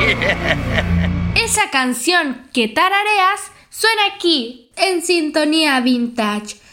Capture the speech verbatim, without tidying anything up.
Esa canción que tarareas suena aquí, en Sintonía Vintage.